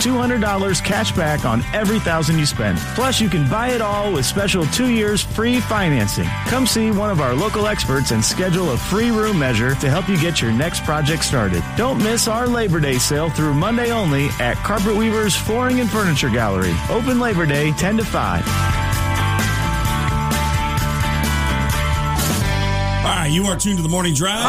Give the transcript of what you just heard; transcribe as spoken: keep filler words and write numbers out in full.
two hundred dollars cash back on every thousand you spend. Plus, you can buy it all with special two years free financing. Come see one of our local experts and schedule a free room measure to help you get your next project started. Don't miss our Labor Day sale through Monday only at Carpet Weaver's Flooring and Furniture Gallery. Open Labor Day ten to five. All right, you are tuned to the Morning Drive.